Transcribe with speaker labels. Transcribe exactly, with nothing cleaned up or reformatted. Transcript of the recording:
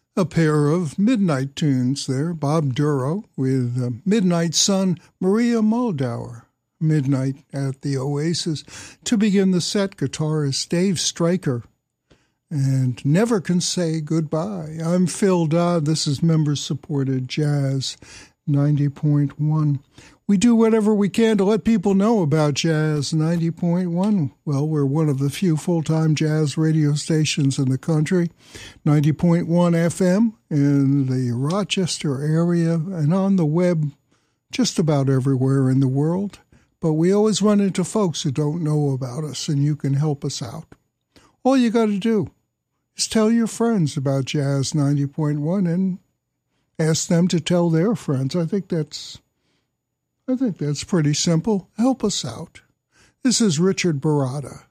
Speaker 1: A pair of midnight tunes there. Bob Duro with uh, Midnight Sun, Maria Muldaur. Midnight at the Oasis. To begin the set, guitarist Dave Stryker. And Never Can Say Goodbye. I'm Phil Dodd. This is member-supported Jazz ninety point one. We do whatever we can to let people know about Jazz ninety point one. Well, we're one of the few full-time jazz radio stations in the country. ninety point one F M in the Rochester area and on the web just about everywhere in the world. But we always run into folks who don't know about us, and you can help us out. All you got to do is tell your friends about Jazz ninety point one and ask them to tell their friends. I think that's... I think that's pretty simple. Help us out. This is Richard Baratta.